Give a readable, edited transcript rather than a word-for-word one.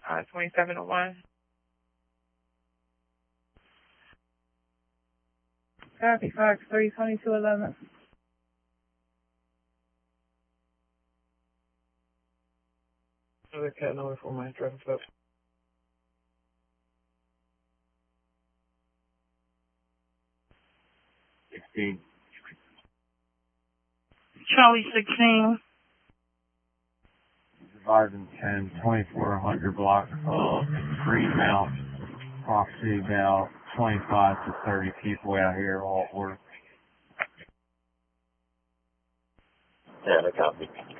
2701. Copy, Fox 32211. Another cat number for my traffic stop. Charlie 16. Garden 10, 2400 block of Greenmount. Proxy about 25 to 30 people out here all at work. Yeah, I copy.